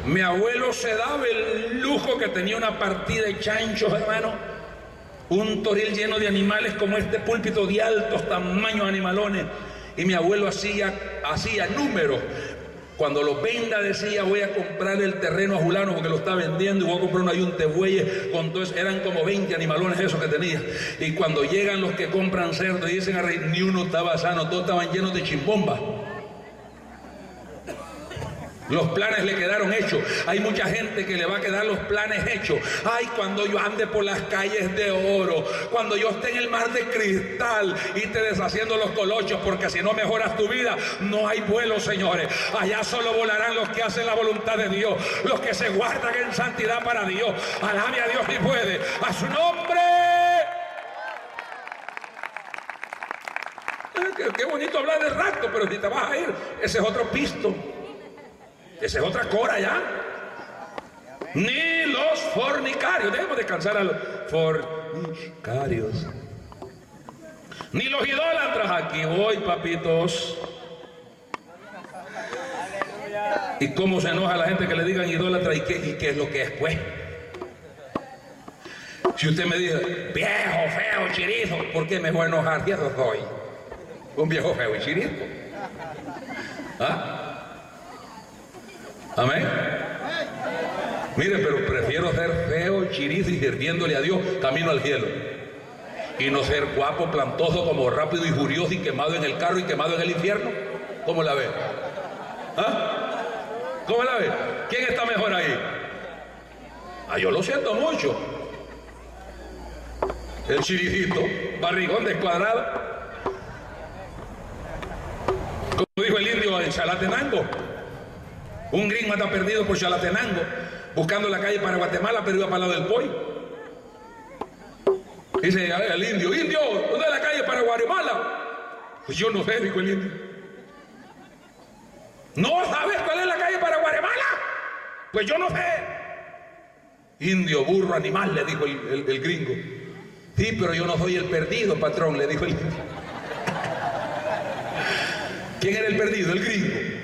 Mi abuelo se daba el lujo que tenía una partida de chanchos, hermano. Un toril lleno de animales como este púlpito de altos tamaños animalones. Y mi abuelo hacía números. Cuando lo venda decía, voy a comprar el terreno a Julano porque lo está vendiendo y voy a comprar una yunta de bueyes. Con todo eso, eran como 20 animalones esos que tenía. Y cuando llegan los que compran cerdo y dicen, ni uno estaba sano, todos estaban llenos de chimbomba. Los planes le quedaron hechos. Hay mucha gente que le va a quedar los planes hechos. Ay, cuando yo ande por las calles de oro, cuando yo esté en el mar de cristal y te deshaciendo los colochos, porque si no mejoras tu vida, no hay vuelo, señores. Allá solo volarán los que hacen la voluntad de Dios, los que se guardan en santidad para Dios. Alabe a Dios y puede. A su nombre. Qué bonito hablar de rapto, pero si te vas a ir, ese es otro pisto. Esa es otra cora ya. Ni los fornicarios. Debemos descansar a los fornicarios. Ni los idólatras. Aquí voy, papitos. ¿Y cómo se enoja la gente que le digan idólatra? ¿Y qué es lo que es, pues? Si usted me dice, viejo, feo, chirizo, ¿por qué me voy a enojar? Ya lo soy. Un viejo feo y chirizo. ¿Ah? Amén. Mire, pero prefiero ser feo, chirizo y sirviéndole a Dios camino al cielo, y no ser guapo, plantoso, como rápido y furioso y quemado en el carro y quemado en el infierno. ¿Cómo la ve? ¿Ah? ¿Cómo la ve? ¿Quién está mejor ahí? Yo lo siento mucho. El chiricito, barrigón descuadrado, como dijo el indio en Chalatenango. Un gringo anda perdido por Chalatenango, buscando la calle para Guatemala, pero iba para el lado del Poy. Dice el indio, ¿dónde es la calle para Guatemala? Pues yo no sé, dijo el indio. ¿No sabes cuál es la calle para Guatemala? Pues yo no sé. Indio, burro, animal, le dijo el gringo. Sí, pero yo no soy el perdido, patrón, le dijo el indio. ¿Quién era el perdido? El gringo.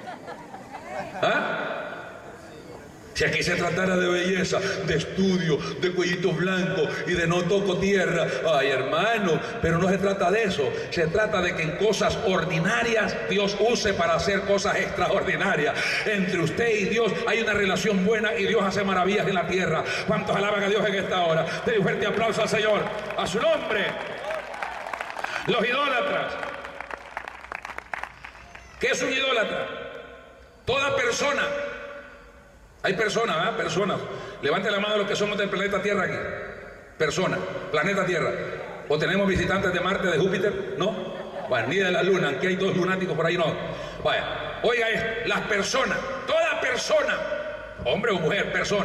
¿Ah? Si aquí se tratara de belleza, de estudio, de cuellitos blancos y de no toco tierra, ay hermano, pero no se trata de eso. Se trata de que en cosas ordinarias Dios use para hacer cosas extraordinarias. Entre usted y Dios hay una relación buena y Dios hace maravillas en la tierra. ¿Cuántos alaban a Dios en esta hora? Den un fuerte aplauso al Señor, a su nombre. Los idólatras. ¿Qué es un idólatra? Toda persona. Hay personas, ¿verdad? Personas. Levante la mano los que somos del planeta Tierra aquí. Personas, planeta Tierra. ¿O tenemos visitantes de Marte, de Júpiter? ¿No? Bueno, ni de la Luna, aunque hay dos lunáticos por ahí, no. Vaya, oiga esto, las personas, toda persona, hombre o mujer, persona,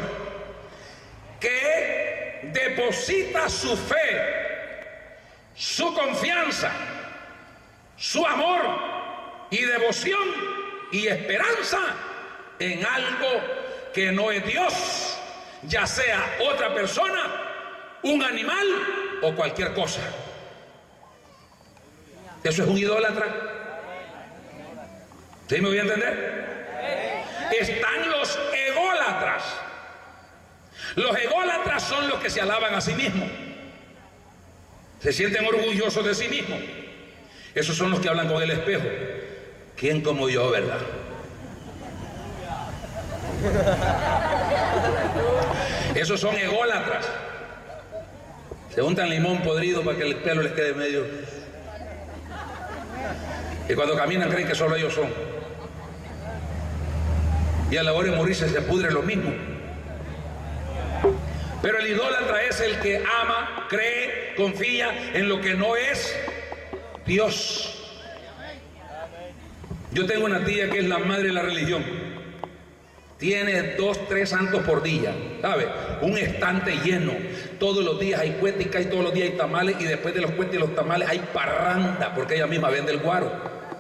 que deposita su fe, su confianza, su amor y devoción y esperanza en algo que no es Dios, ya sea otra persona, un animal o cualquier cosa. ¿Eso es un idólatra? ¿Sí me voy a entender? Están los ególatras. Los ególatras son los que se alaban a sí mismos, se sienten orgullosos de sí mismos. Esos son los que hablan con el espejo. ¿Quién como yo, verdad? Esos son ególatras. Se untan limón podrido para que el pelo les quede medio. Y cuando caminan creen que solo ellos son. Y a la hora de morirse se pudre lo mismo. Pero el idólatra es el que ama, cree, confía en lo que no es Dios. Yo tengo una tía que es la madre de la religión. Tiene 2, 3 santos por día, ¿sabe? Un estante lleno. Todos los días hay cuetica y todos los días hay tamales, y después de los cuetes y los tamales hay parranda, porque ella misma vende el guaro.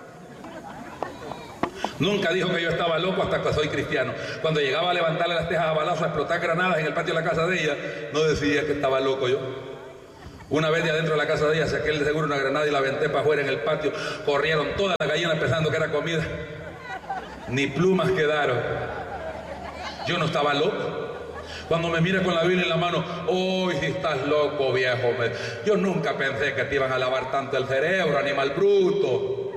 Nunca dijo que yo estaba loco hasta que soy cristiano. Cuando llegaba a levantarle las tejas a balazos, a explotar granadas en el patio de la casa de ella, no decía que estaba loco yo. Una vez de adentro de la casa de ella saqué de seguro una granada y la aventé para afuera en el patio. Corrieron todas las gallinas pensando que era comida. Ni plumas quedaron. Yo no estaba loco. Cuando me mira con la Biblia en la mano, uy, estás loco, viejo. Yo nunca pensé que te iban a lavar tanto el cerebro, animal bruto.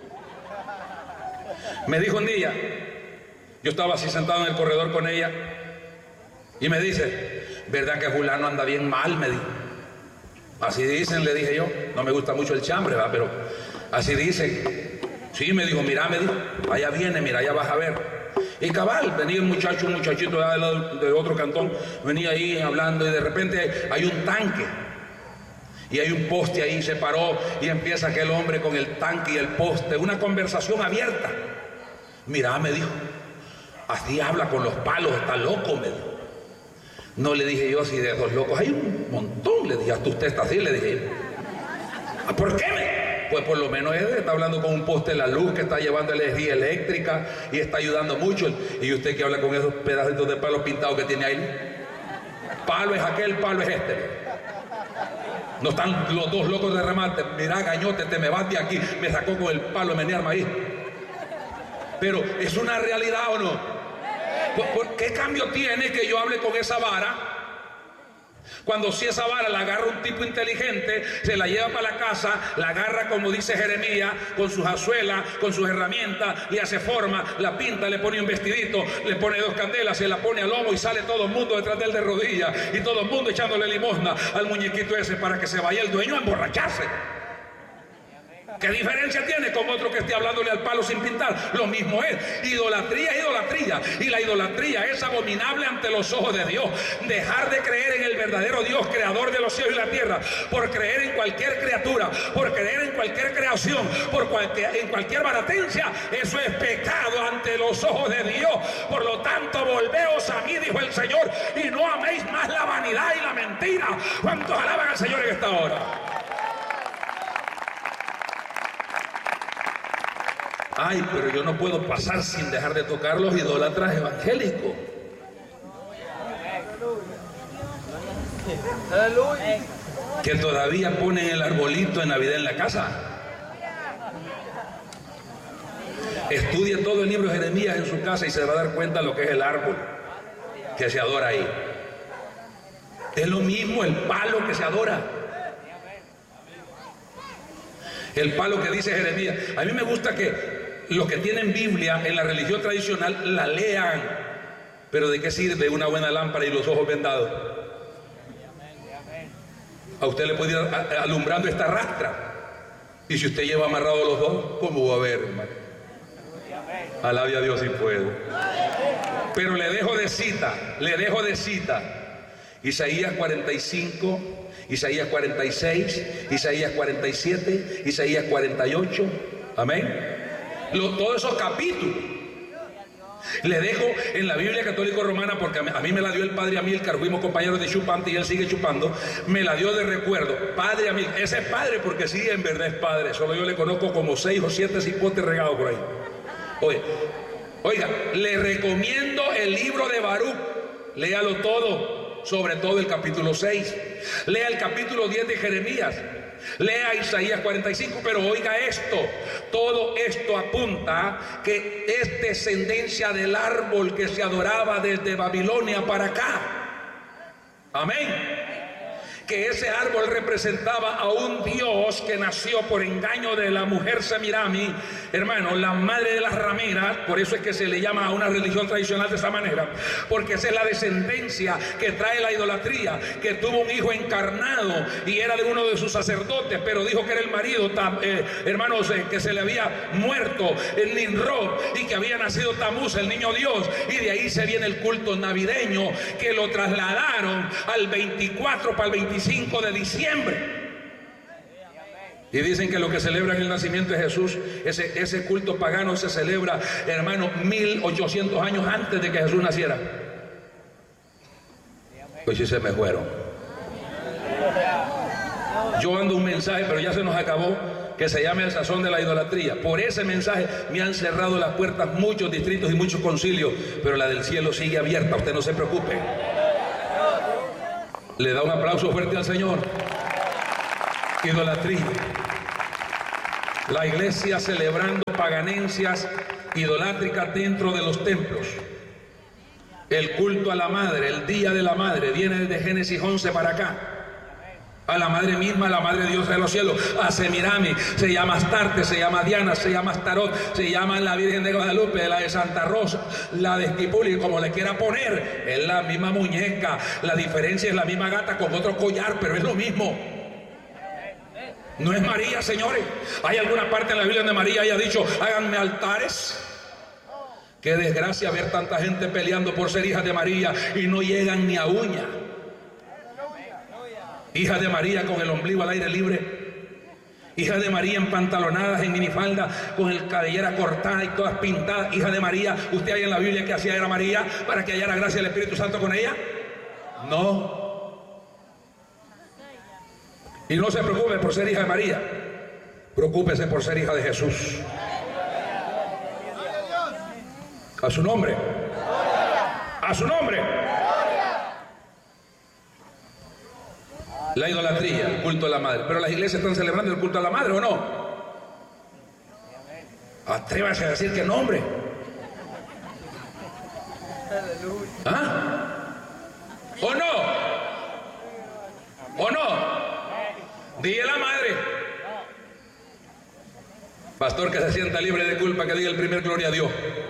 Me dijo un día, yo estaba así sentado en el corredor con ella, y me dice, ¿verdad que fulano anda bien mal? Me dijo. Así dicen, le dije yo. No me gusta mucho el chambre, ¿verdad? Pero así dicen. Sí, me dijo, mira, me dijo, allá viene, mira, allá vas a ver. Y cabal, venía un muchachito de otro cantón, venía ahí hablando, y de repente hay un tanque y hay un poste ahí, se paró y empieza aquel hombre con el tanque y el poste, una conversación abierta. Mira, me dijo, así habla con los palos, está loco, me dijo. No, le dije yo, así de esos locos hay un montón, le dije, hasta usted está así, le dije. ¿Por qué me? Pues por lo menos él está hablando con un poste de la luz que está llevando energía eléctrica y está ayudando mucho. Y usted que habla con esos pedacitos de palo pintado que tiene ahí. Palo es aquel, palo es este. No están los dos locos de remate. Mirá, gañote, te me vas de aquí. Me sacó con el palo de menear maíz. Pero ¿es una realidad o no? ¿Qué cambio tiene que yo hable con esa vara? Cuando si esa vara la agarra un tipo inteligente, se la lleva para la casa, la agarra como dice Jeremías, con sus azuelas, con sus herramientas, le hace forma, la pinta, le pone un vestidito, le pone 2 candelas, se la pone al lomo y sale todo el mundo detrás de él de rodillas y todo el mundo echándole limosna al muñequito ese para que se vaya el dueño a emborracharse. ¿Qué diferencia tiene con otro que esté hablándole al palo sin pintar? Lo mismo es. Idolatría es idolatría. Y la idolatría es abominable ante los ojos de Dios. Dejar de creer en el verdadero Dios, creador de los cielos y la tierra, por creer en cualquier criatura, por creer en cualquier creación, en cualquier baratencia, eso es pecado ante los ojos de Dios. Por lo tanto, volveos a mí, dijo el Señor, y no améis más la vanidad y la mentira. ¿Cuántos alaban al Señor en esta hora? Ay, pero yo no puedo pasar sin dejar de tocar los idólatras evangélicos. Que todavía ponen el arbolito de Navidad en la casa. Estudie todo el libro de Jeremías en su casa y se va a dar cuenta de lo que es el árbol que se adora ahí. Es lo mismo el palo que se adora. El palo que dice Jeremías. A mí me gusta que los que tienen Biblia en la religión tradicional la lean, pero ¿de qué sirve una buena lámpara y los ojos vendados? A usted le puede ir alumbrando esta rastra, y si usted lleva amarrados los dos, ¿cómo va a ver, hermano? Alabe a Dios si puede. Pero le dejo de cita Isaías 45, Isaías 46, Isaías 47, Isaías 48, amén. Todos esos capítulos le dejo en la Biblia Católico Romana, porque a mí me la dio el padre Amílcar, fuimos compañeros de chupante y él sigue chupando, me la dio de recuerdo, padre Amílcar. Ese es padre porque sí, en verdad es padre, solo yo le conozco como 6 o 7 cipotes regados por ahí. Oiga, le recomiendo el libro de Baruch, léalo todo, sobre todo el capítulo 6, lea el capítulo 10 de Jeremías, lea Isaías 45, pero oiga esto, todo esto apunta que es descendencia del árbol que se adoraba desde Babilonia para acá. Amén. Que ese árbol representaba a un Dios que nació por engaño de la mujer Semirami, hermano, la madre de las rameras. Por eso es que se le llama a una religión tradicional de esa manera, porque esa es la descendencia que trae la idolatría, que tuvo un hijo encarnado y era de uno de sus sacerdotes, pero dijo que era el marido, hermanos, que se le había muerto el Nimrod y que había nacido Tamuz, el niño Dios, y de ahí se viene el culto navideño, que lo trasladaron al 24 para el 25 de diciembre. Y dicen que lo que celebran el nacimiento de Jesús, ese culto pagano se celebra, hermano, 1800 años antes de que Jesús naciera. Pues sí se me fueron. Yo ando un mensaje, pero ya se nos acabó, que se llama el sazón de la idolatría. Por ese mensaje me han cerrado las puertas muchos distritos y muchos concilios, pero la del cielo sigue abierta, usted no se preocupe. Le da un aplauso fuerte al Señor. Idolatría. La iglesia celebrando paganencias idolátricas dentro de los templos. El culto a la madre, el día de la madre, viene desde Génesis 11 para acá. A la madre misma, a la madre diosa de los cielos, a Semirami, se llama Astarte, se llama Diana, se llama Astarot, se llama la Virgen de Guadalupe, la de Santa Rosa, la de Esquipuli, como le quiera poner, es la misma muñeca, la diferencia es la misma gata con otro collar, pero es lo mismo. No es María, señores. ¿Hay alguna parte en la Biblia donde María haya dicho, háganme altares? Qué desgracia ver tanta gente peleando por ser hijas de María y no llegan ni a uña. Hija de María con el ombligo al aire libre. Hija de María en pantalonadas, en minifalda, con el cabellera cortada y todas pintadas. Hija de María. ¿Usted hay en la Biblia que hacía era María para que hallara gracia del Espíritu Santo con ella? No. Y no se preocupe por ser hija de María. Preocúpese por ser hija de Jesús. A su nombre. A su nombre. La idolatría, el culto a la madre. Pero las iglesias están celebrando el culto a la madre, ¿o no? Atrévase a decir que no, hombre. ¿Ah? ¿O no? ¿O no? Dile la madre. Pastor que se sienta libre de culpa, que diga el primer gloria a Dios.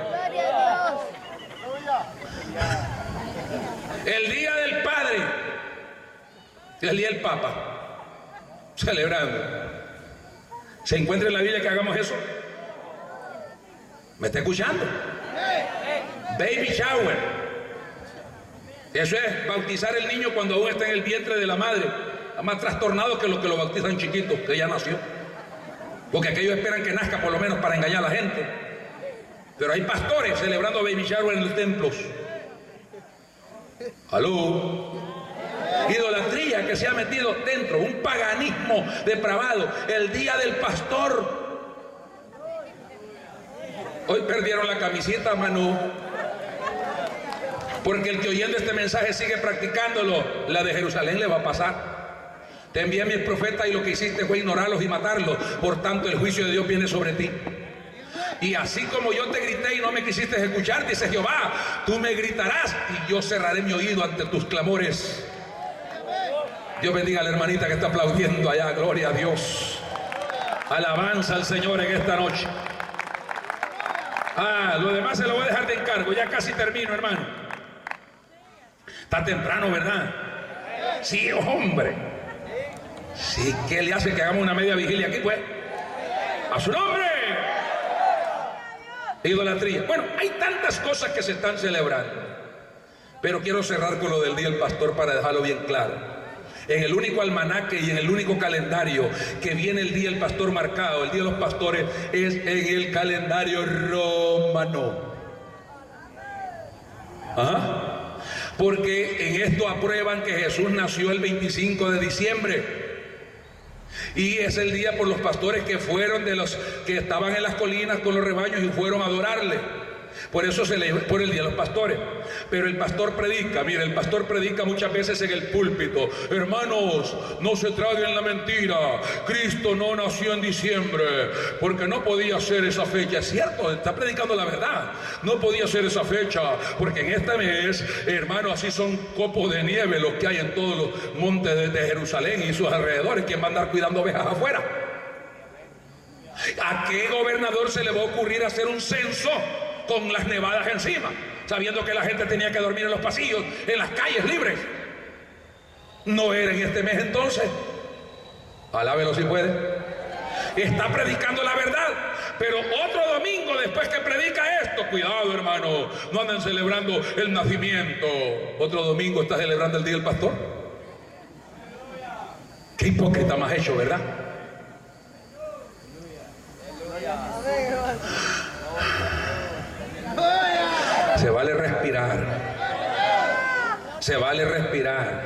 El día del Padre, el día del Papa, celebrando. ¿Se encuentra en la Biblia que hagamos eso? ¿Me está escuchando? Baby shower. Eso es bautizar el niño cuando aún está en el vientre de la madre. Más trastornado que los que lo bautizan chiquitos, que ya nació. Porque aquellos esperan que nazca por lo menos para engañar a la gente. Pero hay pastores celebrando baby shower en los templos. ¿Aló? Idolatría que se ha metido dentro, un paganismo depravado. El día del pastor. Hoy perdieron la camiseta, Manu. Porque el que oyendo este mensaje sigue practicándolo, la de Jerusalén le va a pasar. Te envié a mis profetas y lo que hiciste fue ignorarlos y matarlos. Por tanto, el juicio de Dios viene sobre ti. Y así como yo te grité y no me quisiste escuchar, dice Jehová, tú me gritarás y yo cerraré mi oído ante tus clamores. Dios bendiga a la hermanita que está aplaudiendo allá. Gloria a Dios. Alabanza al Señor en esta noche. Lo demás se lo voy a dejar de encargo. Ya casi termino, hermano. Está temprano, ¿verdad? Sí, hombre. Sí, ¿qué le hace que hagamos una media vigilia aquí, pues? ¡A su nombre! Idolatría. Bueno, hay tantas cosas que se están celebrando. Pero quiero cerrar con lo del día del pastor para dejarlo bien claro. En el único almanaque y en el único calendario que viene el día del pastor marcado, el día de los pastores, es en el calendario romano. ¿Ah? Porque en esto aprueban que Jesús nació el 25 de diciembre. Y es el día por los pastores que fueron de los que estaban en las colinas con los rebaños y fueron a adorarle. Por eso se le por el día de los pastores. Pero el pastor predica, mire, el pastor predica muchas veces en el púlpito: hermanos, no se traguen la mentira, Cristo no nació en diciembre, porque no podía ser esa fecha. Es cierto, está predicando la verdad. No podía ser esa fecha, porque en este mes, hermano, así son copos de nieve los que hay en todos los montes de Jerusalén y sus alrededores. ¿Quién va a andar cuidando ovejas afuera? ¿A qué gobernador se le va a ocurrir hacer un censo con las nevadas encima, sabiendo que la gente tenía que dormir en los pasillos, en las calles libres? No era en este mes entonces. Alábelo si puede. Está predicando la verdad, pero otro domingo después que predica esto, cuidado, hermano, no anden celebrando el nacimiento. Otro domingo está celebrando el día del pastor. Qué hipócrita más hecho, ¿verdad? Se vale respirar. Se vale respirar.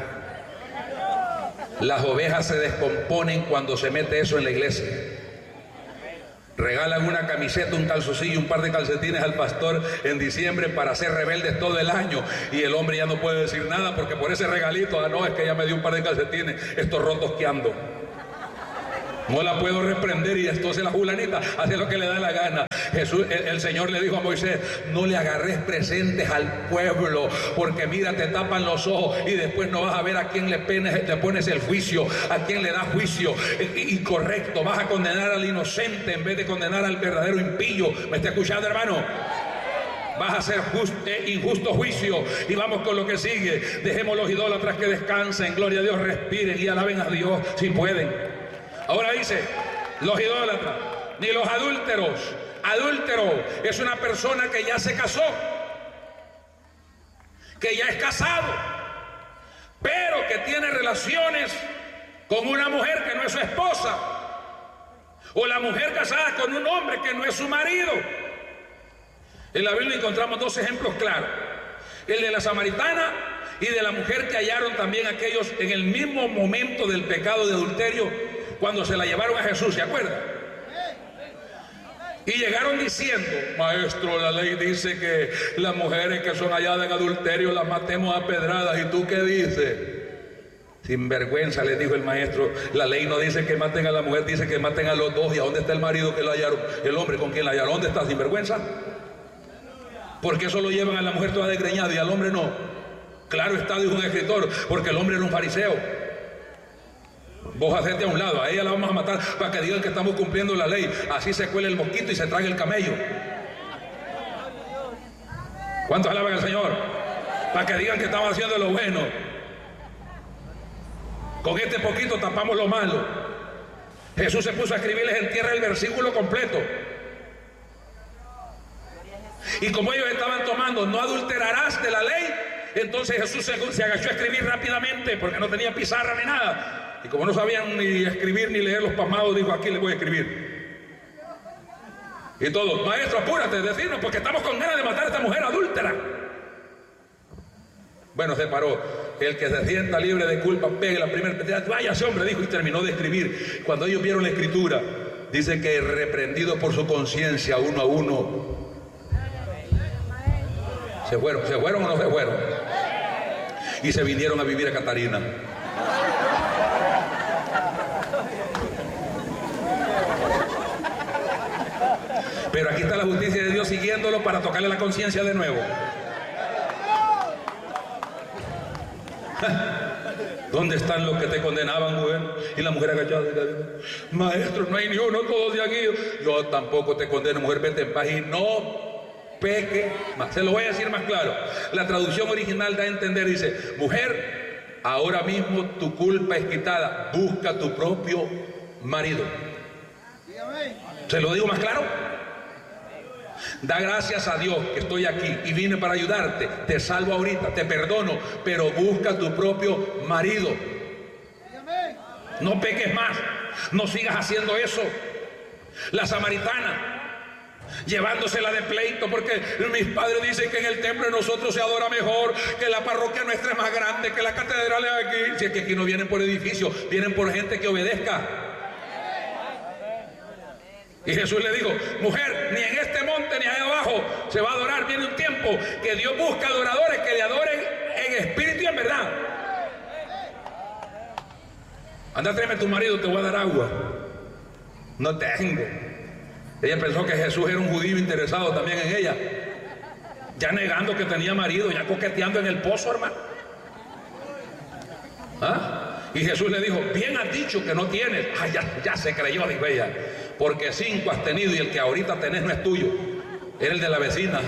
Las ovejas se descomponen cuando se mete eso en la iglesia. Regalan una camiseta, un calzoncillo, un par de calcetines al pastor en diciembre para ser rebeldes todo el año. Y el hombre ya no puede decir nada porque por ese regalito, no, es que ella me dio un par de calcetines, estos rotos que ando. No la puedo reprender y entonces la fulanita hace lo que le da la gana. el Señor le dijo a Moisés: no le agarres presentes al pueblo, porque mira, te tapan los ojos y después no vas a ver a quién le pones el juicio, a quién le das juicio incorrecto. Vas a condenar al inocente en vez de condenar al verdadero impío. ¿Me está escuchando, hermano? Vas a hacer injusto juicio. Y vamos con lo que sigue. Dejemos los idólatras que descansen, gloria a Dios, respiren y alaben a Dios si pueden. Ahora dice: los idólatras, ni los adúlteros. Adúltero es una persona que ya se casó, que ya es casado, pero que tiene relaciones con una mujer que no es su esposa, o la mujer casada con un hombre que no es su marido. En la Biblia encontramos dos ejemplos claros: el de la samaritana y de la mujer que hallaron también aquellos en el mismo momento del pecado de adulterio, cuando se la llevaron a Jesús, ¿se acuerdan? Y llegaron diciendo: maestro, la ley dice que las mujeres que son halladas en adulterio las matemos a pedradas. ¿Y tú qué dices? Sinvergüenza, les dijo el maestro. La ley no dice que maten a la mujer, dice que maten a los dos. ¿Y a dónde está el marido que la hallaron? El hombre con quien la hallaron, ¿dónde está? Sinvergüenza. ¿Por qué solo llevan a la mujer toda desgreñada y al hombre no? Claro está, dijo un escritor, porque el hombre era un fariseo. Vos hacete a un lado, a ella la vamos a matar para que digan que estamos cumpliendo la ley. Así se cuela el mosquito y se traga el camello. ¿Cuántos alaban al Señor? Para que digan que estamos haciendo lo bueno. Con este poquito tapamos lo malo. Jesús se puso a escribirles en tierra el versículo completo. Y como ellos estaban tomando no adulterarás de la ley, entonces Jesús se agachó a escribir rápidamente, porque no tenía pizarra ni nada. Y como no sabían ni escribir ni leer los pasmados, dijo: aquí les voy a escribir. Y todos: maestro, apúrate, decirnos, porque estamos con ganas de matar a esta mujer adúltera. Bueno, se paró. El que se sienta libre de culpa, pegue la primera pedra. Váyase, hombre, dijo, y terminó de escribir. Cuando ellos vieron la escritura, dice que reprendido por su conciencia, uno a uno, ¿se fueron o no se fueron? Y se vinieron a vivir a Catarina. Pero aquí está la justicia de Dios siguiéndolo para tocarle la conciencia de nuevo. ¿Dónde están los que te condenaban, mujer? Y la mujer agachada: maestro, no hay ni uno, todos se han ido. Yo tampoco te condeno, mujer, vete en paz y no peque más. Se lo voy a decir más claro. La traducción original da a entender, dice: mujer, ahora mismo tu culpa es quitada, busca tu propio marido. ¿Se lo digo más claro? Da gracias a Dios que estoy aquí y vine para ayudarte. Te salvo ahorita, te perdono, pero busca tu propio marido. No peques más, no sigas haciendo eso. La samaritana, llevándosela de pleito, porque mis padres dicen que en el templo de nosotros se adora mejor, que la parroquia nuestra es más grande, que la catedral es aquí. Si es que aquí no vienen por edificios, vienen por gente que obedezca. Y Jesús le dijo: mujer, ni en este monte ni allá abajo se va a adorar. Viene un tiempo que Dios busca adoradores que le adoren en espíritu y en verdad. Anda, tráeme a tu marido, te voy a dar agua. No tengo. Ella pensó que Jesús era un judío interesado también en ella, ya negando que tenía marido, ya coqueteando en el pozo, hermano. ¿Ah? Y Jesús le dijo: bien has dicho que no tienes. Ya se creyó, dijo ella, porque 5 has tenido y el que ahorita tenés no es tuyo, era el de la vecina.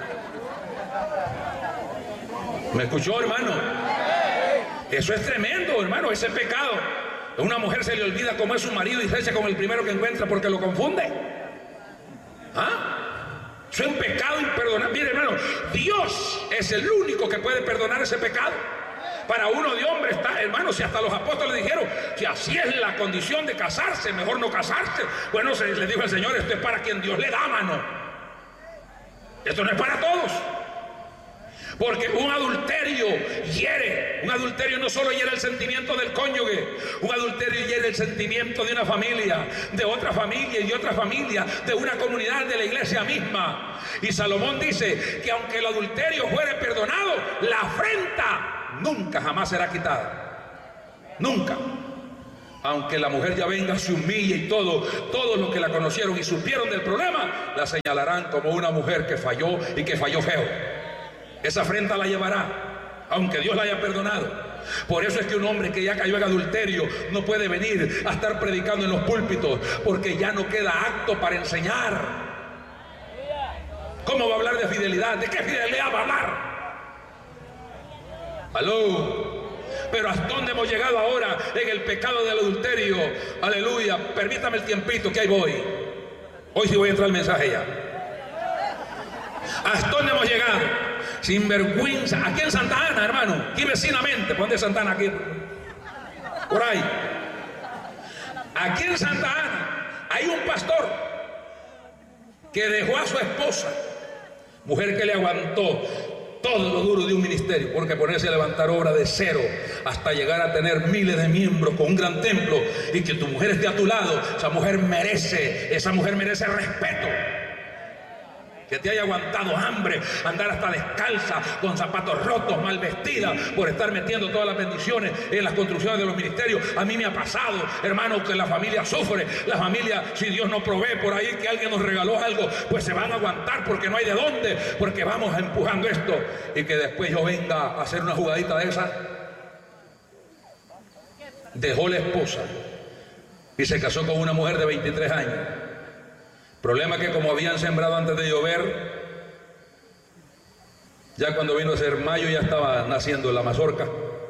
¿Me escuchó, hermano? Eso es tremendo, hermano, ese pecado. A una mujer se le olvida cómo es su marido y se echa con el primero que encuentra porque lo confunde. ¿Ah? Eso es un pecado imperdonable. Mire, hermano, Dios es el único que puede perdonar ese pecado. Para uno de hombre está, hermano, si hasta los apóstoles dijeron, si así es la condición de casarse, mejor no casarse. Bueno, se les dijo el Señor: esto es para quien Dios le da mano. Esto no es para todos. Porque un adulterio hiere. Un adulterio no solo hiere el sentimiento del cónyuge, un adulterio hiere el sentimiento de una familia, de otra familia y de otra familia, de una comunidad, de la iglesia misma. Y Salomón dice que aunque el adulterio fuere perdonado, la afrenta nunca jamás será quitada. Nunca. Aunque la mujer ya venga, se humille y todos los que la conocieron y supieron del problema, la señalarán como una mujer que falló y que falló feo. Esa afrenta la llevará, aunque Dios la haya perdonado. Por eso es que un hombre que ya cayó en adulterio no puede venir a estar predicando en los púlpitos, porque ya no queda apto para enseñar. ¿Cómo va a hablar de fidelidad? ¿De qué fidelidad va a hablar? ¿Aló? Pero ¿hasta dónde hemos llegado ahora en el pecado del adulterio? Aleluya. Permítame el tiempito que ahí voy. Hoy sí voy a entrar al mensaje ya. ¿Hasta dónde hemos llegado? Sin vergüenza. Aquí en Santa Ana, hermano. Aquí vecinamente. ¿Dónde es Santa Ana? Aquí. Por ahí. Aquí en Santa Ana hay un pastor que dejó a su esposa, mujer que le aguantó todo lo duro de un ministerio, porque ponerse a levantar obra de cero hasta llegar a tener miles de miembros con un gran templo y que tu mujer esté a tu lado, esa mujer merece respeto. Que te haya aguantado hambre, andar hasta descalza, con zapatos rotos, mal vestida, por estar metiendo todas las bendiciones en las construcciones de los ministerios. A mí me ha pasado, hermano, que la familia sufre. La familia, si Dios no provee por ahí que alguien nos regaló algo, pues se van a aguantar porque no hay de dónde, porque vamos empujando esto. Y que después yo venga a hacer una jugadita de esa. Dejó la esposa y se casó con una mujer de 23 años. Problema que como habían sembrado antes de llover, ya cuando vino a ser mayo ya estaba naciendo la mazorca.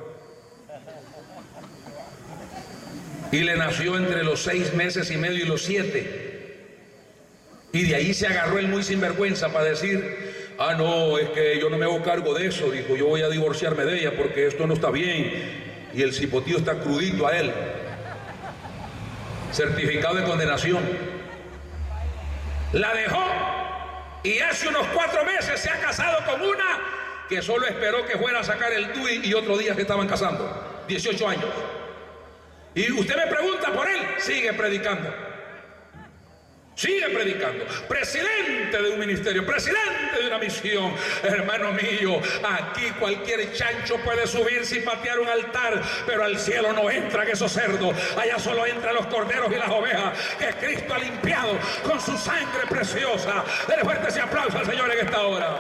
Y le nació entre los 6 meses y medio y los 7. Y de ahí se agarró el muy sinvergüenza para decir, ah no, es que yo no me hago cargo de eso. Dijo, yo voy a divorciarme de ella porque esto no está bien. Y el cipotío está crudito a él. Certificado de condenación. La dejó y hace unos 4 meses se ha casado con una que solo esperó que fuera a sacar el DUI y otro día que estaban casando, 18 años. Y usted me pregunta por él, sigue predicando. Sigue predicando. Presidente de un ministerio, presidente de una misión. Hermano mío, aquí cualquier chancho puede subirse y patear un altar, pero al cielo no entran esos cerdos. Allá solo entran los corderos y las ovejas que Cristo ha limpiado con su sangre preciosa. Dele fuerte ese aplauso al Señor en esta hora.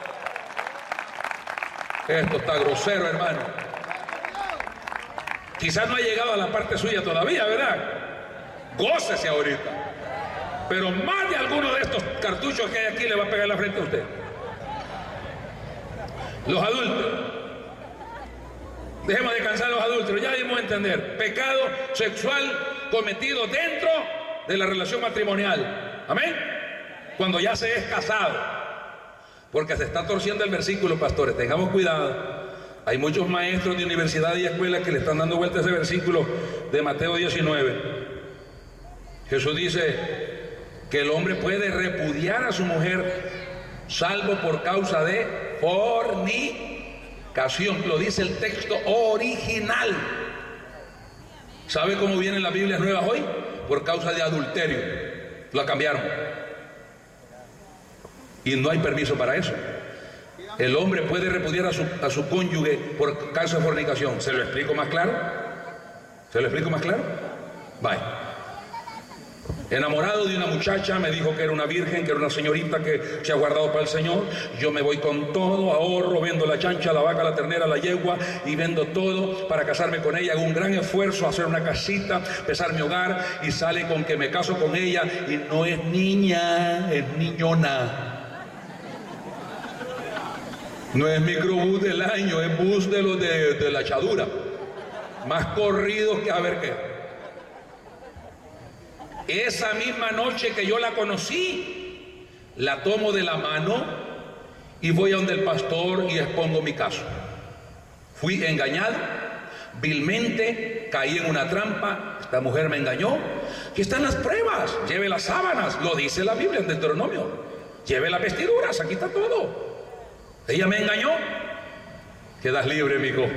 Esto está grosero, hermano. Quizás no ha llegado a la parte suya todavía, ¿verdad? Gócese ahorita. Pero más de alguno de estos cartuchos que hay aquí le va a pegar en la frente a usted. Los adultos. Dejemos de cansar a los adultos. Ya dimos a entender. Pecado sexual cometido dentro de la relación matrimonial. Amén. Cuando ya se es casado. Porque se está torciendo el versículo, pastores. Tengamos cuidado. Hay muchos maestros de universidad y escuelas que le están dando vuelta a ese versículo de Mateo 19. Jesús dice que el hombre puede repudiar a su mujer salvo por causa de fornicación. Lo dice el texto original. ¿Sabe cómo vienen las Biblias nuevas hoy? Por causa de adulterio. La cambiaron. Y no hay permiso para eso. El hombre puede repudiar a su cónyuge por causa de fornicación. ¿Se lo explico más claro? ¿Se lo explico más claro? Bye. Enamorado de una muchacha, me dijo que era una virgen, que era una señorita que se ha guardado para el Señor. Yo me voy con todo, ahorro, vendo la chancha, la vaca, la ternera, la yegua y vendo todo para casarme con ella. Hago un gran esfuerzo, hacer una casita, empezar mi hogar y sale con que me caso con ella y no es niña, es niñona. No es microbús del año, es bus de los de la echadura. Más corridos que a ver qué. Esa misma noche que yo la conocí, la tomo de la mano y voy a donde el pastor y expongo mi caso. Fui engañado, vilmente, caí en una trampa, esta mujer me engañó. Aquí están las pruebas, lleve las sábanas, lo dice la Biblia en Deuteronomio. Lleve las vestiduras, aquí está todo. Ella me engañó, quedas libre, mijo.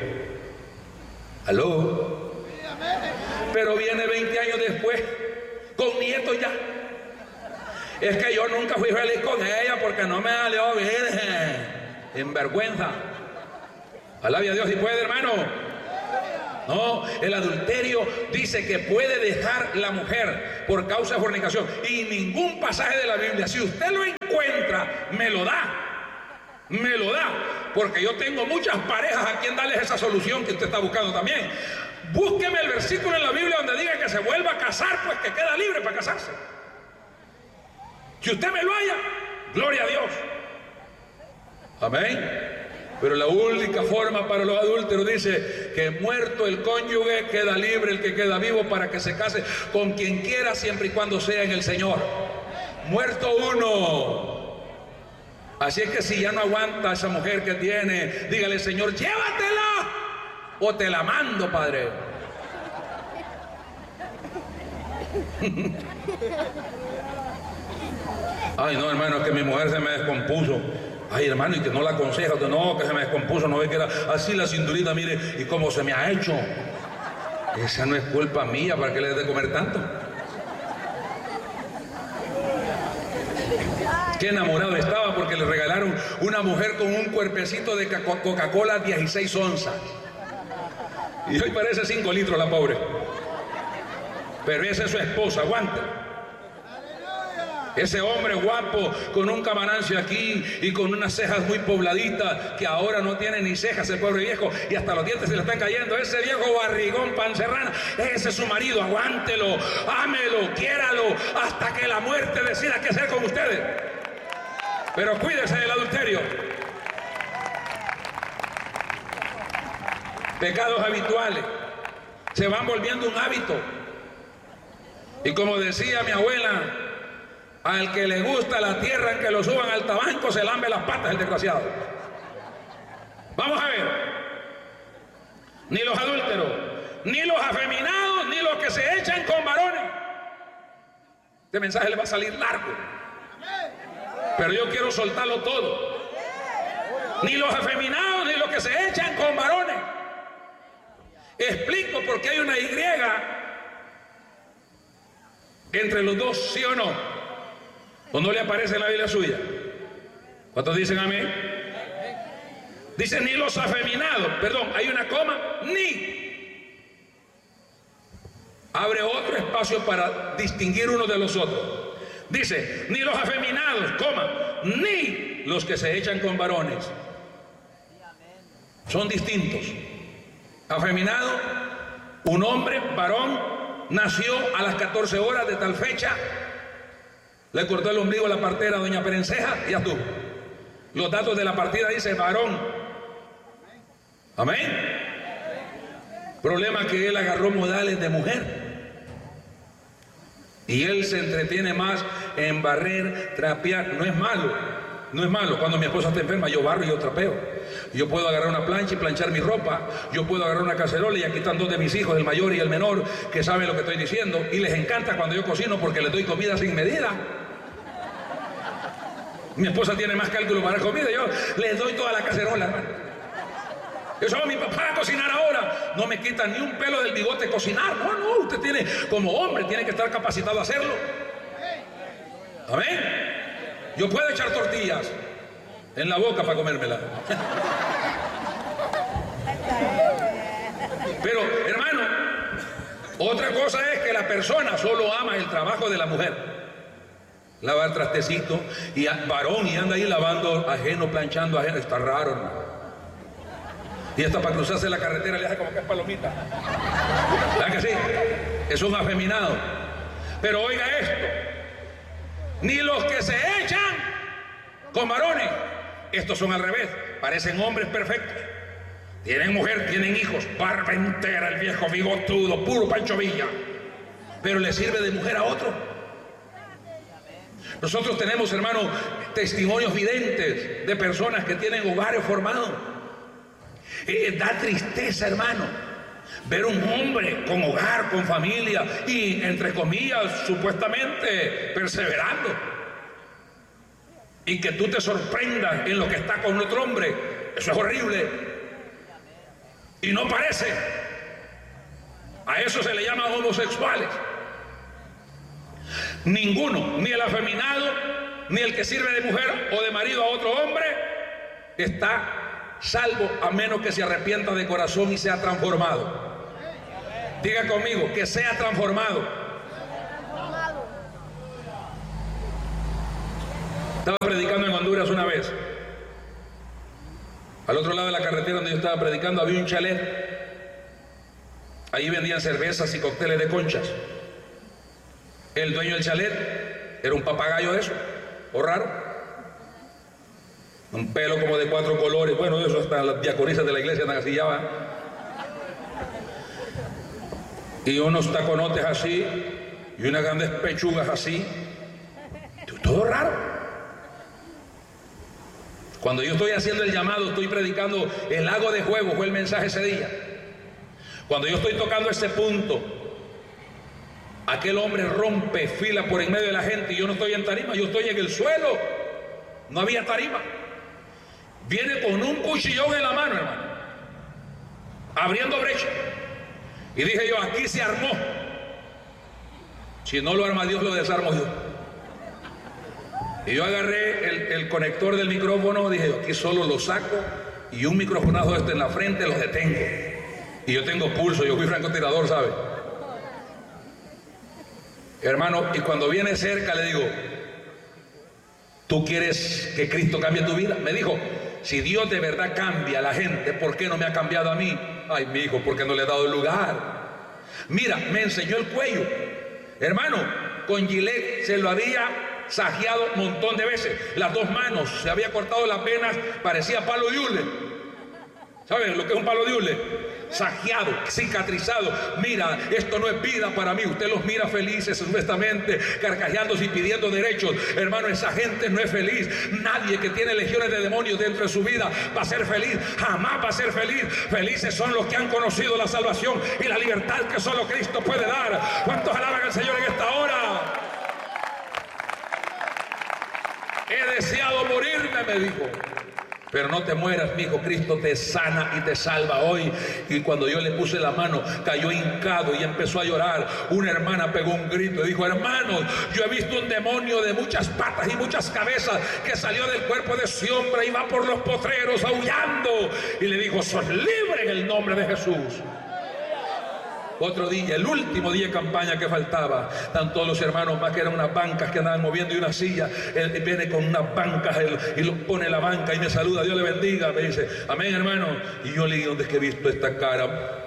¿Aló? Pero viene 20 años después, con nietos ya. Es que yo nunca fui feliz con ella porque no me salió virgen. En vergüenza. Alabe a Dios si puede, hermano. No, el adulterio dice que puede dejar la mujer por causa de fornicación. Y ningún pasaje de la Biblia, si usted lo encuentra, me lo da. Me lo da. Porque yo tengo muchas parejas a quien darles esa solución que usted está buscando también. Búsqueme el versículo en la Biblia donde diga que se vuelva a casar, pues que queda libre para casarse. Si usted me lo halla, gloria a Dios. Amén. Pero la única forma para los adúlteros dice que muerto el cónyuge queda libre el que queda vivo para que se case con quien quiera siempre y cuando sea en el Señor. Muerto uno. Así es que si ya no aguanta esa mujer que tiene, dígale: Señor, llévatela o te la mando, Padre. Ay, no, hermano, es que mi mujer se me descompuso. Ay, hermano, y que no la aconseja, no, que se me descompuso, no ve que era así la cinturita, mire, y cómo se me ha hecho. Esa no es culpa mía, ¿para qué le des de comer tanto? Qué enamorado estaba porque le regalaron una mujer con un cuerpecito de Coca-Cola 16 onzas. Y hoy parece 5 litros la pobre. Pero esa es su esposa, aguante. Ese hombre guapo con un camanancio aquí y con unas cejas muy pobladitas, que ahora no tiene ni cejas el pobre viejo y hasta los dientes se le están cayendo. Ese viejo barrigón, pancerrana, ese es su marido. Aguántelo, ámelo, quiéralo hasta que la muerte decida qué hacer con ustedes. Pero cuídese del adulterio. Pecados habituales se van volviendo un hábito. Y como decía mi abuela, al que le gusta la tierra en que lo suban al tabanco se lambe las patas el desgraciado. Vamos a ver. Ni los adúlteros, ni los afeminados, ni los que se echan con varones. Este mensaje le va a salir largo, pero yo quiero soltarlo todo. Ni los afeminados, ni los que se echan con varones. Explico por qué hay una Y entre los dos, ¿sí o no? ¿O no le aparece en la Biblia suya? ¿Cuántos dicen amén? Dice ni los afeminados, perdón, hay una coma, ni. Abre otro espacio para distinguir uno de los otros. Dice, ni los afeminados, coma, ni los que se echan con varones. Son distintos. Afeminado, un hombre, varón, nació a las 14 horas de tal fecha. Le cortó el ombligo a la partera doña Perenceja y ya estuvo. Los datos de la partida dice varón. Amén. Problema que él agarró modales de mujer. Y él se entretiene más en barrer, trapear. No es malo, no es malo. Cuando mi esposa está enferma, yo barro y yo trapeo. Yo puedo agarrar una plancha y planchar mi ropa. Yo puedo agarrar una cacerola, y aquí están 2 de mis hijos, el mayor y el menor, que saben lo que estoy diciendo. Y les encanta cuando yo cocino porque les doy comida sin medida. Mi esposa tiene más cálculo para la comida, yo les doy toda la cacerola, hermano. Yo soy mi papá a cocinar ahora. No me quitan ni un pelo del bigote cocinar. No, no, usted tiene, como hombre, tiene que estar capacitado a hacerlo. Amén. Yo puedo echar tortillas en la boca para comérmela. Pero, hermano, otra cosa es que la persona solo ama el trabajo de la mujer. Lavar trastecito y varón y anda ahí lavando ajeno, planchando ajeno. Está raro, hermano. Y hasta para cruzarse la carretera le hace como que es palomita. ¿Verdad que sí? Es un afeminado. Pero oiga esto. Ni los que se echan con varones. Estos son al revés. Parecen hombres perfectos. Tienen mujer, tienen hijos. Barba entera, el viejo bigotudo, puro Pancho Villa. Pero le sirve de mujer a otro. Nosotros tenemos, hermano, testimonios videntes de personas que tienen hogares formados. Da tristeza, hermano, ver un hombre con hogar, con familia y, entre comillas, supuestamente perseverando. Y que tú te sorprendas en lo que está con otro hombre. Eso es horrible. Y no parece. A eso se le llama homosexuales. Ninguno, ni el afeminado, ni el que sirve de mujer o de marido a otro hombre, está salvo a menos que se arrepienta de corazón y sea transformado. Diga conmigo, que sea transformado. Estaba predicando en Honduras una vez. Al otro lado de la carretera donde yo estaba predicando había un chalet. Ahí vendían cervezas y cócteles de conchas. El dueño del chalet era un papagayo de eso, o raro. Un pelo como de 4 colores. Bueno, eso hasta las diaconisas de la iglesia andan así ya, ¿va? Y unos taconotes así, y unas grandes pechugas así. Todo raro. Cuando yo estoy haciendo el llamado, estoy predicando el lago de juego, fue el mensaje ese día. Cuando yo estoy tocando ese punto, aquel hombre rompe fila por en medio de la gente y yo no estoy en tarima, yo estoy en el suelo. No había tarima. Viene con un cuchillón en la mano, hermano, abriendo brecha. Y dije yo, aquí se armó. Si no lo arma Dios, lo desarmo yo. Y yo agarré el conector del micrófono, dije, aquí solo lo saco y un microfonazo en la frente lo detengo. Y yo tengo pulso, yo fui francotirador, ¿sabe? Hermano, y cuando viene cerca le digo, ¿tú quieres que Cristo cambie tu vida? Me dijo, si Dios de verdad cambia a la gente, ¿por qué no me ha cambiado a mí? Ay, mi hijo, porque no le he dado el lugar. Mira, me enseñó el cuello. Hermano, con gilet se lo había sajeado un montón de veces. Las 2 manos, se había cortado las venas, parecía palo de hule. ¿Saben lo que es un palo de hule? Sajeado, cicatrizado. Mira, esto no es vida para mí. Usted los mira felices, supuestamente, carcajeándose y pidiendo derechos. Hermano, esa gente no es feliz. Nadie que tiene legiones de demonios dentro de su vida va a ser feliz. Jamás va a ser feliz. Felices son los que han conocido la salvación y la libertad que solo Cristo puede dar. ¿Cuántos alaban al Señor en esta hora? He deseado morirme, me dijo. Pero no te mueras, mi hijo, Cristo te sana y te salva hoy. Y cuando yo le puse la mano, cayó hincado y empezó a llorar. Una hermana pegó un grito y dijo, hermanos, yo he visto un demonio de muchas patas y muchas cabezas que salió del cuerpo de ese hombre y va por los potreros aullando. Y le dijo, sos libre en el nombre de Jesús. Otro día, el último día de campaña que faltaba, están todos los hermanos más que eran unas bancas que andaban moviendo y una silla. Él viene con unas bancas y lo pone en la banca y me saluda, Dios le bendiga, me dice, amén, hermano. Y yo le digo, ¿dónde es que he visto esta cara?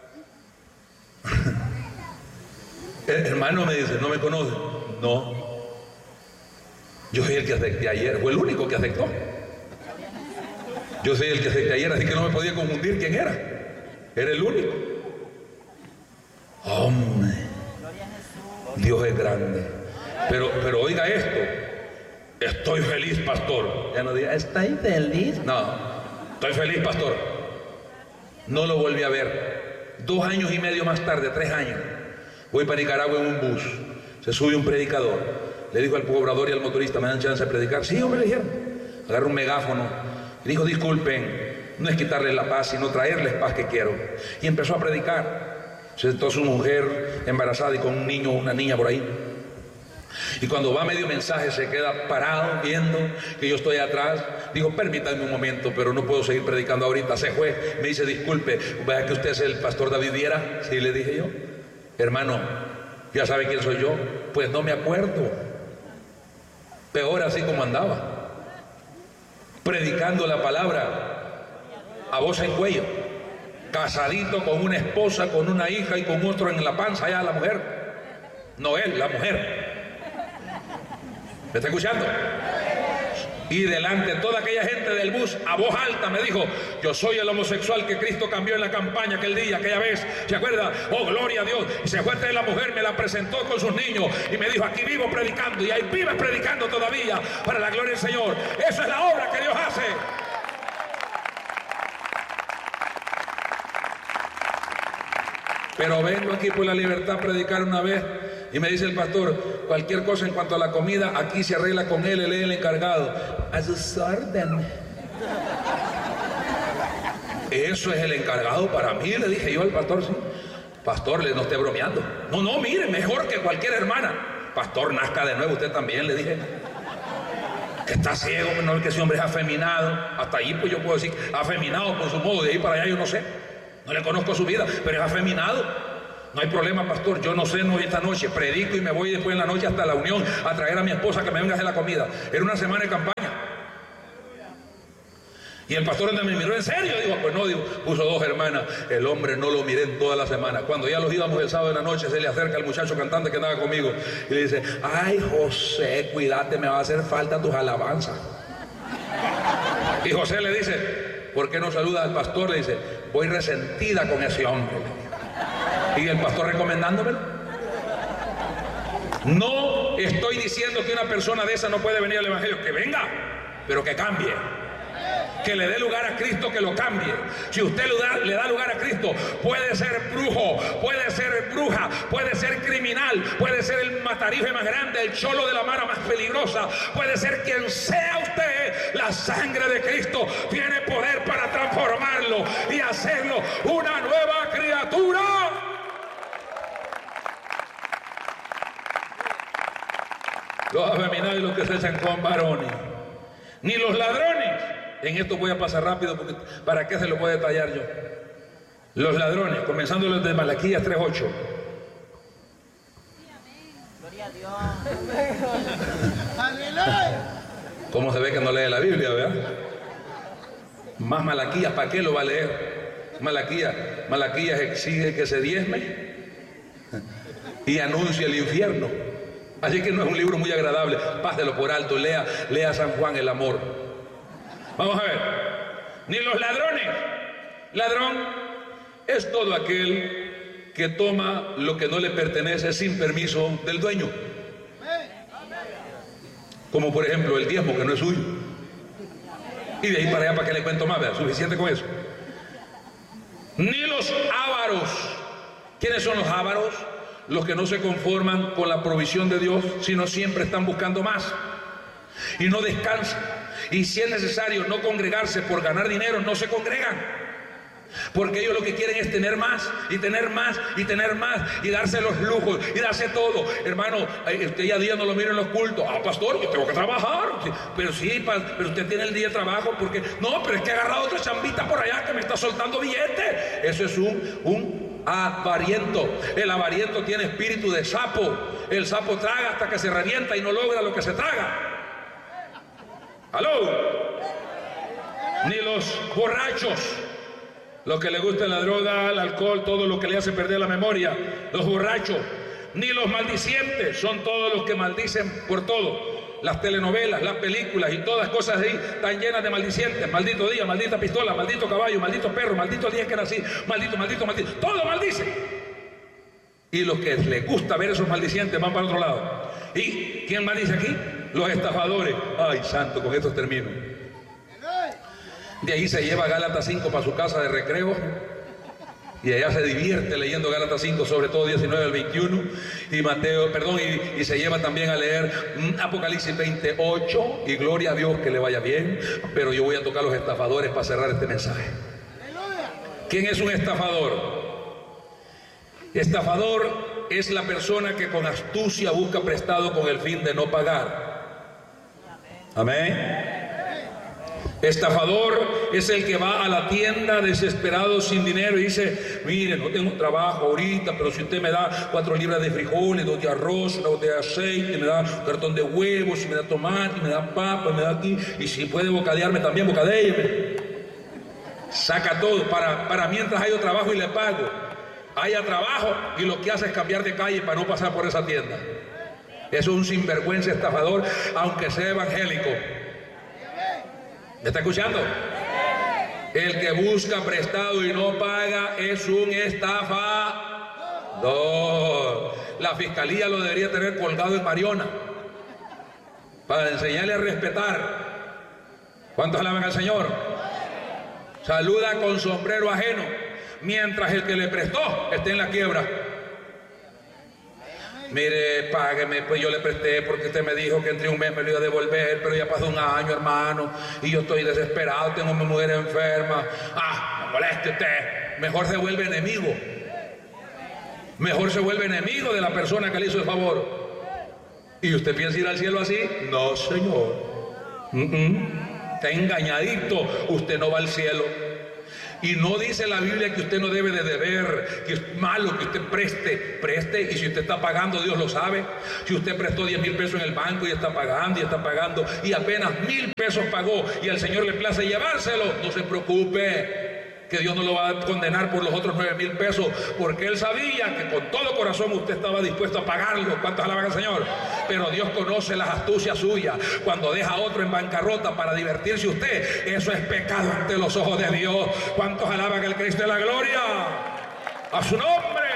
Hermano, me dice, ¿no me conoce? No. Yo soy el que acepté ayer, fue el único que aceptó. Yo soy el que acepté ayer, así que no me podía confundir quién era. Era el único. Hombre, Dios es grande. Pero oiga esto, estoy feliz, pastor. Ya no diga, ¿estoy feliz? No, estoy feliz, pastor. No lo volví a ver. 2 años y medio más tarde, 3 años, voy para Nicaragua en un bus. Se sube un predicador. Le dijo al cobrador y al motorista, ¿me dan chance de predicar? Sí, hombre, le dijeron. Agarra un megáfono y dijo, disculpen, no es quitarles la paz, sino traerles paz que quiero. Y empezó a predicar. Se sentó su mujer embarazada y con un niño o una niña por ahí. Y cuando va a medio mensaje se queda parado viendo que yo estoy atrás. Dijo, permítanme un momento, pero no puedo seguir predicando ahorita. Se fue, me dice, disculpe, vaya que usted es el pastor David Viera. Sí, le dije yo. Hermano, ¿ya sabe quién soy yo? Pues no me acuerdo. Peor así como andaba, predicando la palabra a voz en cuello, casadito con una esposa, con una hija y con otro en la panza, allá la mujer. No él, la mujer. ¿Me está escuchando? Y delante de toda aquella gente del bus, a voz alta me dijo, yo soy el homosexual que Cristo cambió en la campaña aquel día, aquella vez. ¿Se acuerda? Oh, gloria a Dios. Y se fue de la mujer, me la presentó con sus niños y me dijo, aquí vivo predicando. Y ahí vive predicando todavía para la gloria del Señor. Esa es la obra que Dios hace. Pero vengo aquí por la libertad a predicar una vez y me dice el pastor, cualquier cosa en cuanto a la comida, aquí se arregla con él es el encargado. A sus órdenes. Eso es el encargado para mí, le dije yo al pastor. Sí. Pastor, no esté bromeando. No, mire, mejor que cualquier hermana. Pastor, nazca de nuevo, usted también, le dije. Que está ciego, no es que ese hombre es afeminado. Hasta ahí pues yo puedo decir, afeminado por su modo, de ahí para allá yo no sé. No le conozco su vida, pero es afeminado. No hay problema, pastor, yo no ceno esta noche, predico y me voy después en la noche hasta la Unión a traer a mi esposa que me venga a hacer la comida. Era una semana de campaña. Y el pastor me miró, ¿en serio? Digo, pues no, digo, puso 2 hermanas. El hombre no lo miré en toda la semana. Cuando ya los íbamos el sábado de la noche, se le acerca el muchacho cantante que andaba conmigo y le dice, ay, José, cuídate, me va a hacer falta tus alabanzas. Y José le dice, ¿por qué no saluda al pastor? Le dice, voy resentida con ese hombre. Y el pastor recomendándomelo. No estoy diciendo que una persona de esa no puede venir al evangelio, que venga, pero que cambie. Que le dé lugar a Cristo, que lo cambie. Si usted le da lugar a Cristo, puede ser brujo, puede ser bruja, puede ser criminal, puede ser el matarife más grande, el cholo de la mara más peligrosa, puede ser quien sea usted. La sangre de Cristo tiene poder para transformarlo y hacerlo una nueva criatura. Los afeminados y los que se echan con varones, ni los ladrones. En esto voy a pasar rápido porque ¿para qué se lo voy a detallar yo? Los ladrones, comenzando los de Malaquías 3:8. Gloria a Dios. ¿Cómo se ve que no lee la Biblia, verdad? Más Malaquías, ¿para qué lo va a leer? Malaquías exige que se diezme y anuncia el infierno. Así que no es un libro muy agradable. Páselo por alto, lea San Juan el amor. Vamos a ver, ni los ladrones. Ladrón es todo aquel que toma lo que no le pertenece sin permiso del dueño. Como por ejemplo el diezmo, que no es suyo. Y de ahí para allá, ¿para qué le cuento más? ¿Verdad? Suficiente con eso. Ni los ávaros. ¿Quiénes son los ávaros? Los que no se conforman con la provisión de Dios, sino siempre están buscando más. Y no descansan. Y si es necesario no congregarse por ganar dinero, no se congregan. Porque ellos lo que quieren es tener más y tener más y tener más y darse los lujos y darse todo. Hermano, usted ya día no lo mira en los cultos. Ah, pastor, yo tengo que trabajar. Pero sí, pero usted tiene el día de trabajo porque... No, pero es que he agarrado otra chambita por allá que me está soltando billetes. Eso es un avariento. El avariento tiene espíritu de sapo. El sapo traga hasta que se revienta y no logra lo que se traga. ¡Aló! Ni los borrachos, los que le gusta la droga, el alcohol, todo lo que le hace perder la memoria, los borrachos, ni los maldicientes, son todos los que maldicen por todo. Las telenovelas, las películas y todas cosas ahí están llenas de maldicientes. Maldito día, maldita pistola, maldito caballo, maldito perro, maldito día que nací, maldito, todo maldice. Y los que les gusta ver esos maldicientes van para otro lado. ¿Y quién maldice aquí? Los estafadores. Ay, santo, con estos termino. De ahí se lleva Gálatas 5 para su casa de recreo y allá se divierte leyendo Gálatas 5, sobre todo 19 al 21 y se lleva también a leer Apocalipsis 28 y gloria a Dios que le vaya bien. Pero yo voy a tocar los estafadores para cerrar este mensaje. ¿Quién es un estafador? Estafador es la persona que con astucia busca prestado con el fin de no pagar. Amén. Estafador es el que va a la tienda desesperado sin dinero y dice, mire, no tengo trabajo ahorita, pero si usted me da 4 libras de frijoles, 2 de arroz, 1 botella de aceite, me da un cartón de huevos, si me da tomate, me da papa, me da aquí, y si puede bocadearme también, bocadéeme. Saca todo para mientras haya trabajo y le pago. Haya trabajo y lo que hace es cambiar de calle para no pasar por esa tienda. Eso es un sinvergüenza estafador, aunque sea evangélico. ¿Me está escuchando? El que busca prestado y no paga es un estafador. La fiscalía lo debería tener colgado en Mariona para enseñarle a respetar. ¿Cuántos alaban al Señor? Saluda con sombrero ajeno, mientras el que le prestó esté en la quiebra. Mire, págueme, pues yo le presté porque usted me dijo que entre un mes me lo iba a devolver, pero ya pasó un año, hermano, y yo estoy desesperado, tengo a mi mujer enferma. Ah, no moleste usted. Mejor se vuelve enemigo. Mejor se vuelve enemigo de la persona que le hizo el favor. ¿Y usted piensa ir al cielo así? No, señor. Está engañadito, usted no va al cielo. Y no dice la Biblia que usted no debe de deber, que es malo que usted preste, y si usted está pagando, Dios lo sabe. Si usted prestó 10,000 pesos en el banco y está pagando, y apenas 1,000 pesos pagó, y al Señor le place llevárselo, no se preocupe, que Dios no lo va a condenar por los otros 9,000 pesos, porque Él sabía que con todo corazón usted estaba dispuesto a pagarlo. ¿Cuántos alaban al Señor? Pero Dios conoce las astucias suyas. Cuando deja a otro en bancarrota para divertirse usted, eso es pecado ante los ojos de Dios. ¿Cuántos alaban al Cristo de la gloria? ¡A su nombre!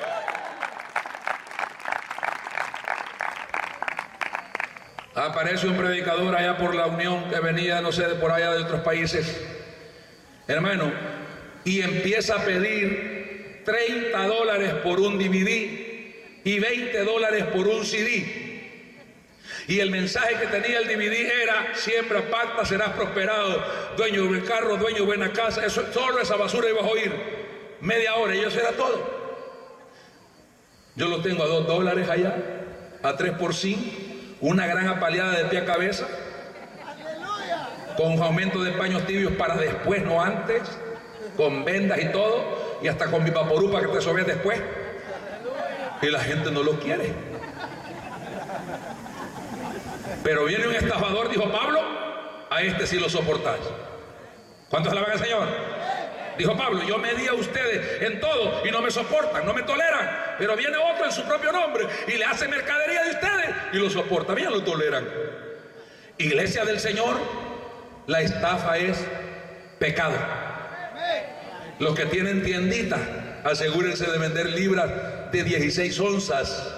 Aparece un predicador allá por la Unión que venía, no sé, por allá de otros países, hermano, y empieza a pedir $30 por un DVD y $20 por un CD. Y el mensaje que tenía el DVD era: siembra, pacta, serás prosperado, dueño del carro, dueño de buena casa. Eso, solo esa basura ibas a oír media hora y eso era todo. Yo lo tengo a $2 allá, a 3 por 5, una gran apaleada de pie a cabeza, con aumento de paños tibios para después, no antes, con vendas y todo, y hasta con mi vaporú para que te sobres después. Y la gente no lo quiere. Pero viene un estafador, dijo Pablo, a este sí lo soportáis. ¿Cuántos alaban al Señor? Dijo Pablo: yo me di a ustedes en todo y no me soportan, no me toleran. Pero viene otro en su propio nombre y le hace mercadería de ustedes y lo soportan, bien lo toleran. Iglesia del Señor, la estafa es pecado. Los que tienen tienditas, asegúrense de vender libras de 16 onzas.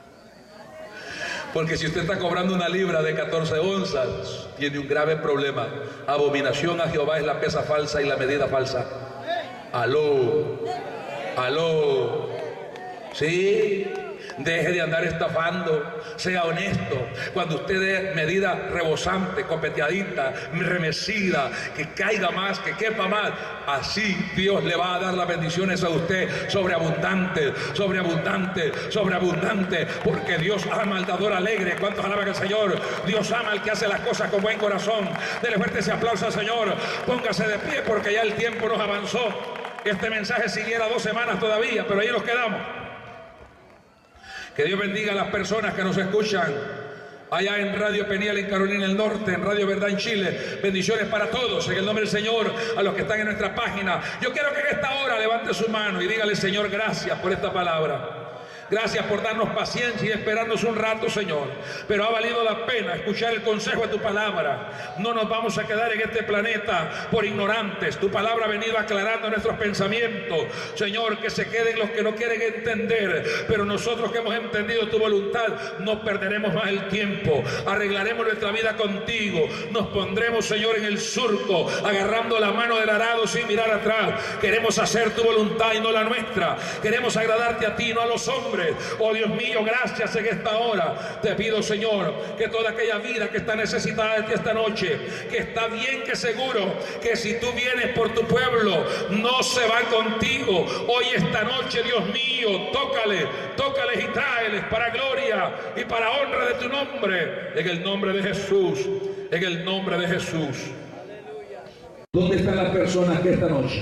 Porque si usted está cobrando una libra de 14 onzas, tiene un grave problema. Abominación a Jehová es la pesa falsa y la medida falsa. Aló, aló. Sí, deje de andar estafando, sea honesto. Cuando usted dé medida rebosante, copeteadita, remecida, que caiga más, que quepa más, así Dios le va a dar las bendiciones a usted sobreabundante, sobreabundante, sobreabundante, porque Dios ama al dador alegre. ¿Cuántos alaban al Señor? Dios ama al que hace las cosas con buen corazón. Dele fuerte ese aplauso al Señor. Póngase de pie porque ya el tiempo nos avanzó. Este mensaje siguiera 2 semanas todavía, pero ahí nos quedamos. Que Dios bendiga a las personas que nos escuchan allá en Radio Peniel en Carolina del Norte, en Radio Verdad en Chile. Bendiciones para todos, en el nombre del Señor, a los que están en nuestra página. Yo quiero que en esta hora levante su mano y dígale: Señor, gracias por esta palabra. Gracias por darnos paciencia y esperarnos un rato, Señor. Pero ha valido la pena escuchar el consejo de tu palabra. No nos vamos a quedar en este planeta por ignorantes. Tu palabra ha venido aclarando nuestros pensamientos. Señor, que se queden los que no quieren entender. Pero nosotros que hemos entendido tu voluntad, no perderemos más el tiempo. Arreglaremos nuestra vida contigo. Nos pondremos, Señor, en el surco, agarrando la mano del arado sin mirar atrás. Queremos hacer tu voluntad y no la nuestra. Queremos agradarte a ti, no a los hombres. Oh Dios mío, gracias en esta hora. Te pido, Señor, que toda aquella vida que está necesitada de ti esta noche, que está bien que seguro que si tú vienes por tu pueblo, no se va contigo. Hoy esta noche, Dios mío, tócales y tráeles para gloria y para honra de tu nombre. En el nombre de Jesús, en el nombre de Jesús. ¿Dónde están las personas que esta noche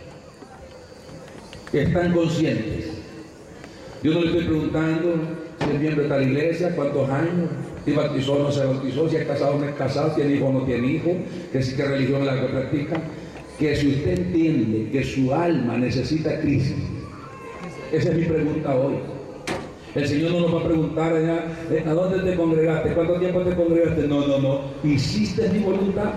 están conscientes? Yo no le estoy preguntando si es miembro de tal iglesia, cuántos años, si bautizó o no se bautizó, si es casado o no es casado, si tiene hijo o no tiene hijo, qué religión es la que practica. Que si usted entiende que su alma necesita a Cristo, esa es mi pregunta hoy. El Señor no nos va a preguntar allá: ¿a dónde te congregaste? ¿Cuánto tiempo te congregaste? No. ¿Hiciste mi voluntad?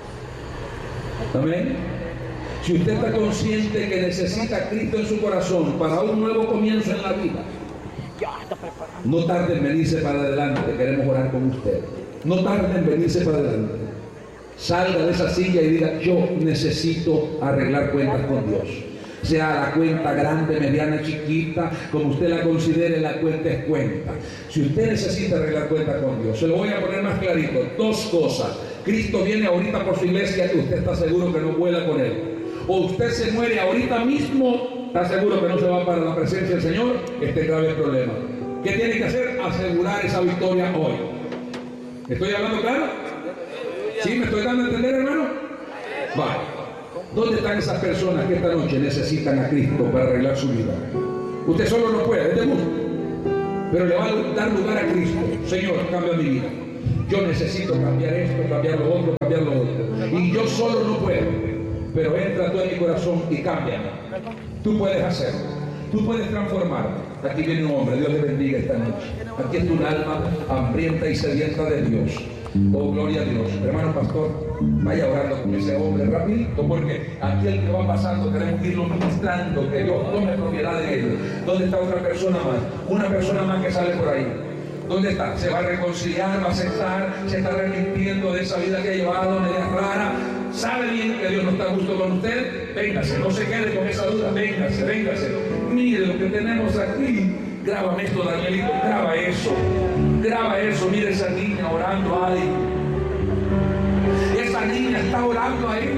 Amén. Si usted está consciente que necesita a Cristo en su corazón para un nuevo comienzo en la vida, no tarde en venirse para adelante. Queremos orar con usted. No tarde en venirse para adelante. Salga de esa silla y diga: yo necesito arreglar cuentas con Dios. Sea la cuenta grande, mediana, chiquita, como usted la considere, la cuenta es cuenta. Si usted necesita arreglar cuentas con Dios, se lo voy a poner más clarito. 2 cosas. Cristo viene ahorita por su iglesia y usted está seguro que no vuela con él. O usted se muere ahorita mismo, está seguro que no se va para la presencia del Señor. Este grave problema. ¿Qué tiene que hacer? Asegurar esa victoria hoy. ¿Estoy hablando claro? ¿Sí? ¿Me estoy dando a entender, hermano? Vale. ¿Dónde están esas personas que esta noche necesitan a Cristo para arreglar su vida? Usted solo no puede, es de gusto, pero le va a dar lugar a Cristo. Señor, cambia mi vida. Yo necesito cambiar esto, cambiar lo otro, cambiar lo otro. Y yo solo no puedo, pero entra tú en mi corazón y cámbiame. Tú puedes hacerlo, tú puedes transformarte. Aquí viene un hombre, Dios le bendiga esta noche. Aquí está un alma hambrienta y sedienta de Dios. Oh, gloria a Dios. Hermano pastor, vaya orando con ese hombre rapidito, porque aquí el que va pasando queremos irlo ministrando, que Dios tome propiedad de él. ¿Dónde está otra persona más? Una persona más que sale por ahí. ¿Dónde está? Se va a reconciliar, va a aceptar, se está arrepintiendo de esa vida que ha llevado, media rara. ¿Sabe bien que Dios no está a gusto con usted? Véngase, no se quede con esa duda, véngase, véngase. Mire lo que tenemos aquí. Grábame esto, Danielito, graba eso. Graba eso, mire esa niña orando ahí. Esa niña está orando ahí.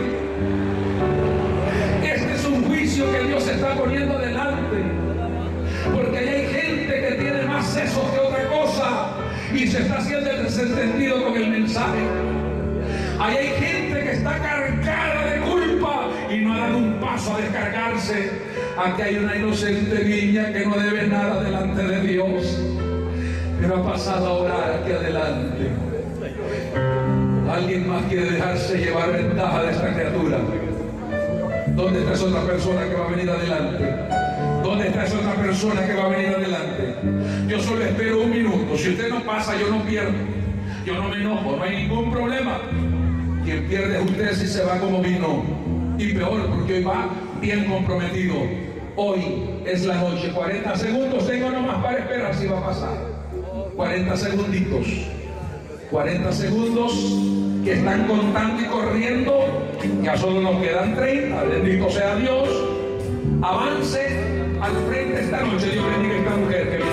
Este es un juicio que Dios está poniendo delante. Porque ahí hay gente que tiene más sesos que otra cosa y se está haciendo el desentendido con el mensaje. Ahí hay gente que está cargada de culpa y no ha dado un paso a descargarse. Aquí hay una inocente niña que no debe nada delante de Dios, pero ha pasado a orar aquí adelante. Alguien más quiere dejarse llevar ventaja de esta criatura. ¿Dónde está esa otra persona que va a venir adelante? ¿Dónde está esa otra persona que va a venir adelante? Yo solo espero un minuto. Si usted no pasa, yo no pierdo. Yo no me enojo, no hay ningún problema. Quien pierde es usted si se va como vino. Y peor, porque hoy va bien comprometido. Hoy es la noche. 40 segundos tengo nomás para esperar si va a pasar. 40 segunditos. 40 segundos que están contando y corriendo. Ya solo nos quedan 30. Bendito sea Dios. Avance al frente esta noche. Dios bendiga a esta mujer que viene.